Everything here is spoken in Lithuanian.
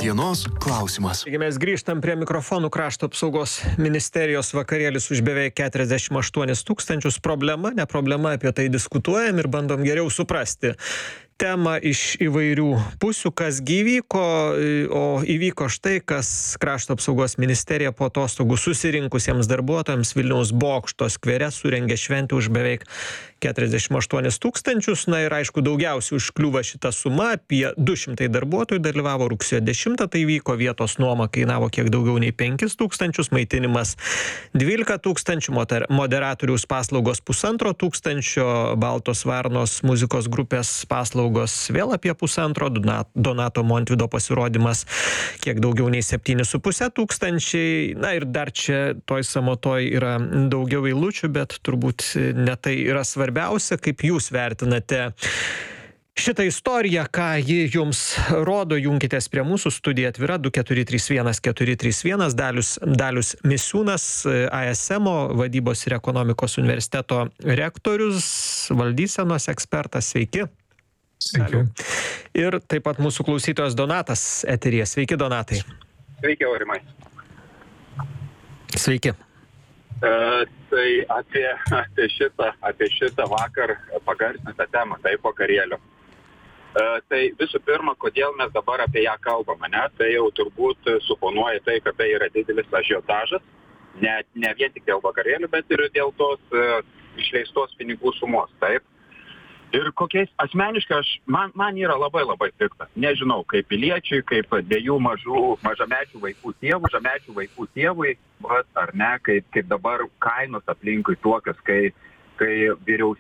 Dienos klausimas. Taigi mes grįžtam prie mikrofonų. Krašto apsaugos ministerijos vakarėlis už beveik 48 000. Problema, ne problema, apie tai diskutuojam ir bandom geriau suprasti temą iš įvairių pusių, kas gi įvyko, o įvyko štai, kas Krašto apsaugos ministerija po atostogų susirinkusiems darbuotojams Vilniaus Bokšto skvere surengė šventę už beveik 48 000. Na ir aišku, daugiausiai užkliūva šita suma, apie 200 darbuotojų dalyvavo rugsėjo 10, tai vyko, vietos nuoma kainavo kiek daugiau nei 5 000, maitinimas 12 000, moderatoriaus paslaugos 1,5 tūkstančio, Baltos varnos muzikos grupės paslaugos vėl apie 1,5, Donato Montvydo pasirodymas kiek daugiau nei 7,5 tūkstančiai. Na ir dar čia toj samotoj yra daugiau eilučių, bet turbūt ne tai yra svarbiausia, kaip jūs vertinate šitą istoriją, ką ji jums rodo. Junkitės prie mūsų, studija atvira 2431 431, Dalius Misiūnas, ASM-o vadybos ir ekonomikos universiteto rektorius, valdysenos ekspertas. Sveiki. Sveiki. Ir taip pat mūsų klausytojas Donatas eteryje. Sveiki, Donatai. Sveiki, Aurimai. Sveiki. Tai apie šitą vakar pagarsintą temą, tai vakarėlio. Tai visų pirma, kodėl mes dabar apie ją kalbame, ne? Tai jau turbūt suponuoja tai, kad tai yra didelis ažiotažas, ne vien tik dėl vakarėlių, bet ir dėl tos išleistos pinigų sumos, taip. Ir kokiais asmeniškai man yra labai pikta. Nežinau, kaip piliečiui, kaip dviejų mažamečių vaikų tėvui, ar ne, kaip dabar kainos aplinkui tokios, kai